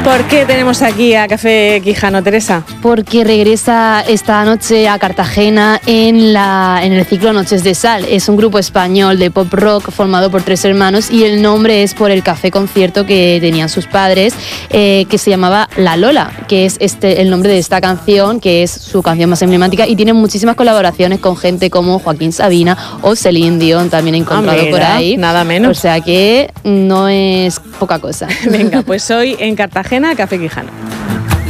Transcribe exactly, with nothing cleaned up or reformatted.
¿Por qué tenemos aquí a Café Quijano, Teresa? Porque regresa esta noche a Cartagena en, la, en el ciclo Noches de Sal. Es un grupo español de pop rock formado por tres hermanos y el nombre es por el café concierto que tenían sus padres, eh, que se llamaba La Lola, que es este el nombre de esta canción, que es su canción más emblemática, y tienen muchísimas colaboraciones con gente como Joaquín Sabina o Celine Dion, también he encontrado ah, mira, por ahí. Nada menos. O sea que no es poca cosa. Venga, pues hoy en Cartagena, Café Quijano.